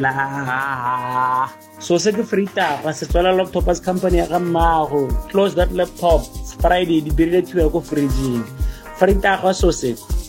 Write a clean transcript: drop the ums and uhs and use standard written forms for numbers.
La. So se ke Freitag se tswela laptop as company ya ga mmago. Close that laptop. Friday di dirile thuya ko fridge. Freitag so se